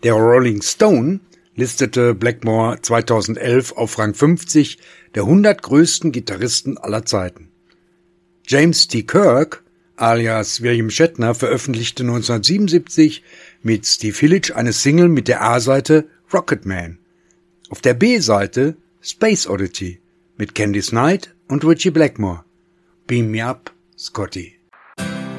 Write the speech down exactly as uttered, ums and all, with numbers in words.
Der Rolling Stone listete Blackmore zweitausendelf auf Rang fünfzig der hundert größten Gitarristen aller Zeiten. James T. Kirk, alias William Shatner, veröffentlichte neunzehnhundertsiebenundsiebzig mit Steve Hillage eine Single mit der A-Seite Rocket Man. Auf der B-Seite Space Oddity mit Candice Night und Ritchie Blackmore. Beam Me Up, Scotty.